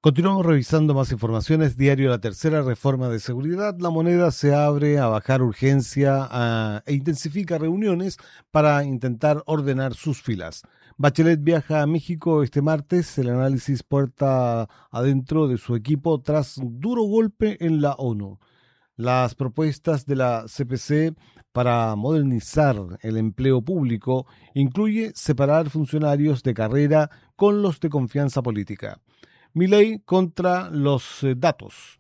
Continuamos revisando más informaciones. Diario La Tercera, reforma de seguridad. La Moneda se abre a bajar urgencia e intensifica reuniones para intentar ordenar sus filas. Bachelet viaja a México este martes. El análisis puerta adentro de su equipo tras duro golpe en la ONU. Las propuestas de la CPC para modernizar el empleo público incluye separar funcionarios de carrera con los de confianza política. Milei contra los datos.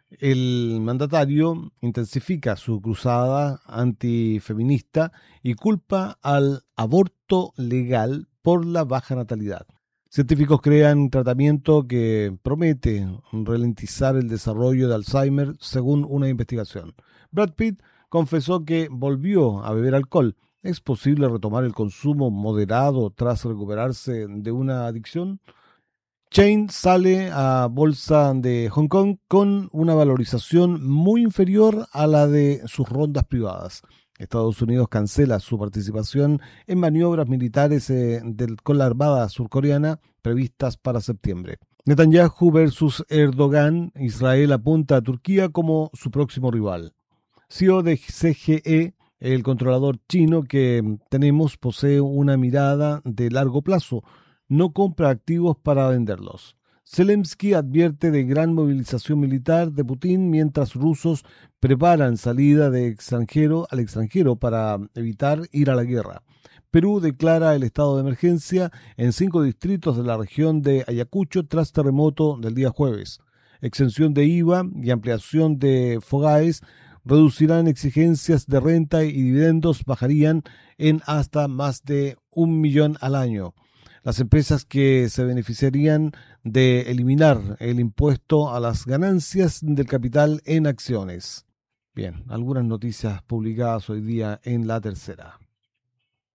El mandatario intensifica su cruzada antifeminista y culpa al aborto legal por la baja natalidad. Científicos crean un tratamiento que promete ralentizar el desarrollo de Alzheimer, según una investigación. Brad Pitt confesó que volvió a beber alcohol. ¿Es posible retomar el consumo moderado tras recuperarse de una adicción? Chain sale a bolsa de Hong Kong con una valorización muy inferior a la de sus rondas privadas. Estados Unidos cancela su participación en maniobras militares con la Armada surcoreana previstas para septiembre. Netanyahu versus Erdogan. Israel apunta a Turquía como su próximo rival. CEO de CGE. El controlador chino que tenemos posee una mirada de largo plazo. No compra activos para venderlos. Zelensky advierte de gran movilización militar de Putin mientras rusos preparan salida al extranjero para evitar ir a la guerra. Perú declara el estado de emergencia en 5 distritos de la región de Ayacucho tras terremoto del día jueves. Exención de IVA y ampliación de FOGAES reducirán exigencias de renta y dividendos, bajarían en hasta más de 1 millón al año. Las empresas que se beneficiarían de eliminar el impuesto a las ganancias del capital en acciones. Bien, algunas noticias publicadas hoy día en La Tercera.